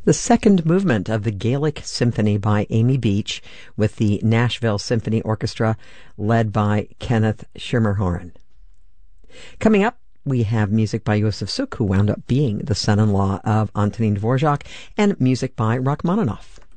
the second movement of the Gaelic Symphony by Amy Beach with the Nashville Symphony Orchestra led by Kenneth Schermerhorn. Coming up, we have music by Yosef Suk, who wound up being the son-in-law of Antonin Dvorak, and music by Rachmaninoff.